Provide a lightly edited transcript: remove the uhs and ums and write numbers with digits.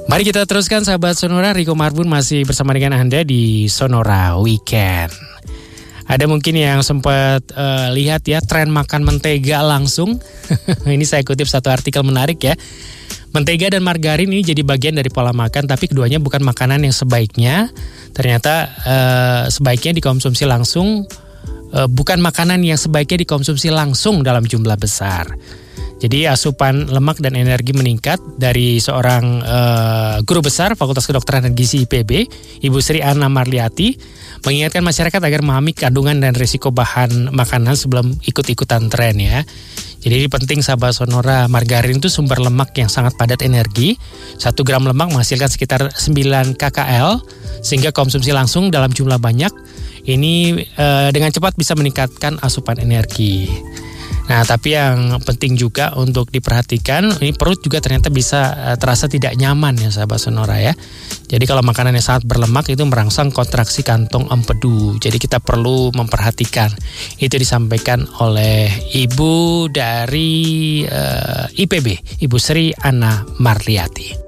Mari kita teruskan sahabat Sonora, Riko Marbun masih bersama dengan Anda di Sonora Weekend. Ada mungkin yang sempat lihat ya tren makan mentega langsung. Ini saya kutip satu artikel menarik ya. Mentega dan margarin ini jadi bagian dari pola makan, tapi keduanya bukan makanan yang sebaiknya. Ternyata sebaiknya dikonsumsi langsung, bukan makanan yang sebaiknya dikonsumsi langsung dalam jumlah besar. Jadi asupan lemak dan energi meningkat dari seorang guru besar Fakultas Kedokteran dan Gizi IPB, Ibu Sri Anna Marliati, mengingatkan masyarakat agar memahami kandungan dan risiko bahan makanan sebelum ikut-ikutan tren ya. Jadi ini penting sahabat Sonora, margarin itu sumber lemak yang sangat padat energi. 1 gram lemak menghasilkan sekitar 9 kcal, sehingga konsumsi langsung dalam jumlah banyak ini dengan cepat bisa meningkatkan asupan energi. Nah, tapi yang penting juga untuk diperhatikan, ini perut juga ternyata bisa terasa tidak nyaman ya sahabat Sonora ya. Jadi kalau makanan yang sangat berlemak itu merangsang kontraksi kantong empedu. Jadi kita perlu memperhatikan. Itu disampaikan oleh Ibu dari IPB, Ibu Sri Anna Marliati.